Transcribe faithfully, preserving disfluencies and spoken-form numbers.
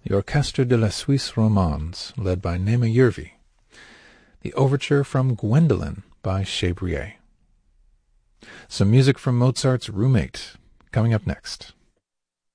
the Orchestre de la Suisse Romande, led by Nema Yervi, the Overture from Gwendolen by Chabrier. Some music from Mozart's Roommate, coming up next.